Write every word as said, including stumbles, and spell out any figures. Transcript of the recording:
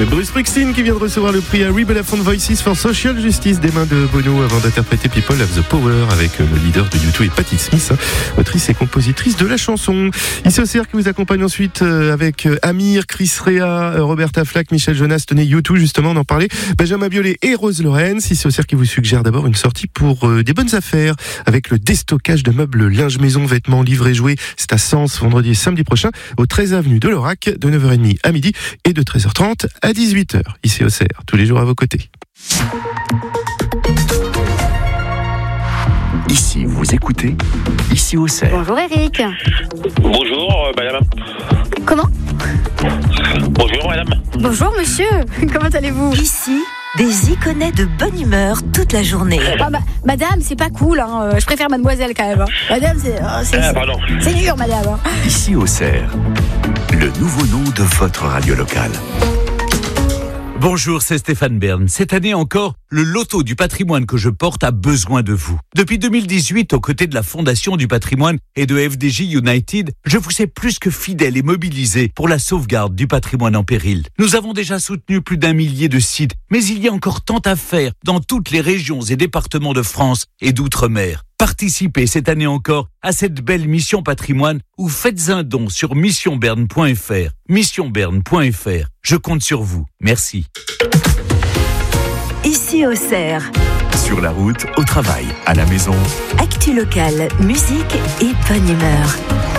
Bruce Springsteen qui vient de recevoir le prix Harry Belafonte Voices for Social Justice des mains de Bono avant d'interpréter People Have the Power avec le leader de U deux et Patti Smith, autrice et compositrice de la chanson. Ici au C R qui vous accompagne ensuite avec Amir, Chris Rea, Roberta Flack, Michel Jonas, tenez U deux justement, on en parlait, Benjamin Biolay et Rose Lorenz. Ici au C R qui vous suggère d'abord une sortie pour euh, des bonnes affaires avec le déstockage de meubles, linge maison, vêtements, livres et jouets. C'est à Sens vendredi et samedi prochain au treize avenue de l'Aurac de neuf heures trente à midi et de treize heures trente à dix-huit heures. Ici au C R, tous les jours à vos côtés. Ici, vous écoutez, ici au C R. Bonjour Eric. Bonjour euh, madame. Comment ? Bonjour madame. Bonjour monsieur. Comment allez-vous ? Ici, des iconais de bonne humeur toute la journée. Ah, ma- madame, c'est pas cool, hein. Euh, je préfère mademoiselle quand même. Hein. Madame, c'est, oh, c'est, Ah, pardon. c'est dur madame. Hein. Ici au C R, le nouveau nom de votre radio locale. Bonjour, c'est Stéphane Bern. Cette année encore, le loto du patrimoine que je porte a besoin de vous. Depuis deux mille dix-huit, aux côtés de la Fondation du patrimoine et de F D J United, je vous sais plus que fidèle et mobilisé pour la sauvegarde du patrimoine en péril. Nous avons déjà soutenu plus d'un millier de sites, mais il y a encore tant à faire dans toutes les régions et départements de France et d'outre-mer. Participez cette année encore à cette belle mission patrimoine ou faites un don sur mission berne point f r. mission berne point f r. Je compte sur vous. Merci. Ici au C R, Sur la route, au travail, à la maison. actu locale, musique et bonne humeur.